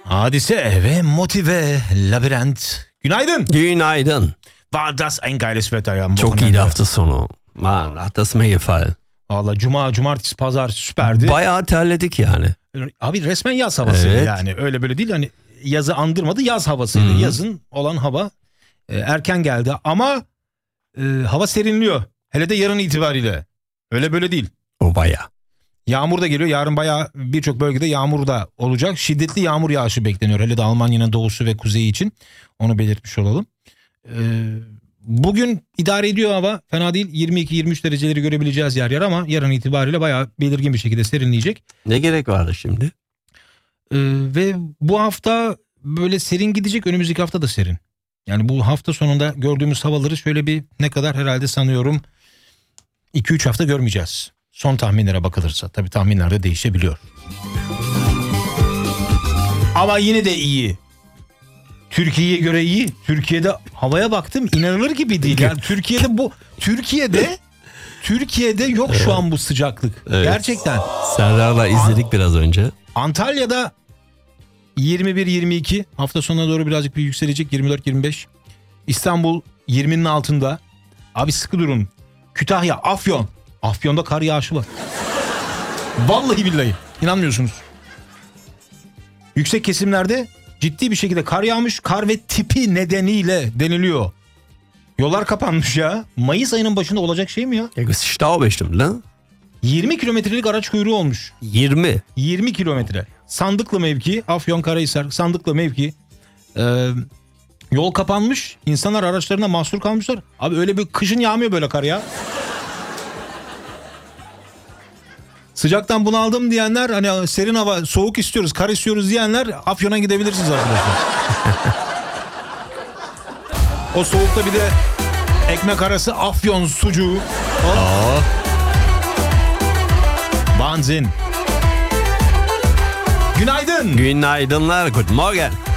Hadise ve Motive Labirent. Günaydın. Günaydın. War das ein geiles Wetter ya. Çok iyiydi hafta sonu. Man, hat das mir gefallen. Valla cumartesi, pazar süperdi. Bayağı terledik yani. Abi resmen yaz havasıydı Evet. yani. Öyle böyle değil, hani yazı andırmadı, yaz havasıydı. Hı-hı. Yazın olan hava erken geldi ama hava serinliyor. Hele de yarın itibariyle. Öyle böyle değil. O bayağı. Yağmur da geliyor. Yarın bayağı birçok bölgede yağmur da olacak. Şiddetli yağmur yağışı bekleniyor. Hele de Almanya'nın doğusu ve kuzeyi için. Onu belirtmiş olalım. Bugün idare ediyor hava. Fena değil. 22-23 dereceleri görebileceğiz yer yer ama yarın itibariyle bayağı belirgin bir şekilde serinleyecek. Ne gerek vardı şimdi? Ve bu hafta böyle serin gidecek. Önümüzdeki hafta da serin. Yani bu hafta sonunda gördüğümüz havaları şöyle bir ne kadar herhalde sanıyorum 2-3 hafta görmeyeceğiz. Son tahminlere bakılırsa. Tabii tahminler de değişebiliyor. Ama yine de iyi. Türkiye'ye göre iyi. Türkiye'de havaya baktım, inanılır gibi değil. Yani Türkiye'de yok şu an bu sıcaklık. Evet. Gerçekten. Serdar'la izledik biraz önce. Antalya'da 21-22, hafta sonuna doğru birazcık bir yükselecek, 24-25. İstanbul 20'nin altında. Abi sıkı durun. Kütahya, Afyon. Afyon'da kar yağışı var. Vallahi billahi. İnanmıyorsunuz. Yüksek kesimlerde ciddi bir şekilde kar yağmış. Kar ve tipi nedeniyle deniliyor. Yollar kapanmış ya. Mayıs ayının başında olacak şey mi ya? Ja, es ist Stau bestimmt, ne? 20 kilometrelik araç kuyruğu olmuş. 20. 20 kilometre. Sandıklı mevki, Afyonkarahisar, Sandıklı mevki. Yol kapanmış. İnsanlar araçlarına mahsur kalmışlar. Abi öyle bir kışın yağmıyor böyle kar ya. Sıcaktan bunaldım diyenler, hani serin hava, soğuk istiyoruz, kar istiyoruz diyenler Afyon'a gidebilirsiniz arkadaşlar. O soğukta bir de ekmek arası Afyon sucuğu. Wahnsinn. Günaydın. Günaydınlar. Guten Morgen.